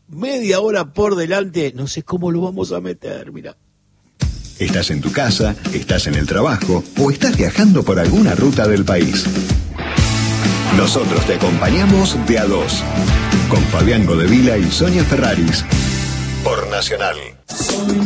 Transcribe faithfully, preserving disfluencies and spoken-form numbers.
media hora por delante, no sé cómo lo vamos a meter, mira. Estás en tu casa, estás en el trabajo o estás viajando por alguna ruta del país. Nosotros te acompañamos de a dos, con Fabián Godevila y Sonia Ferraris, por Nacional.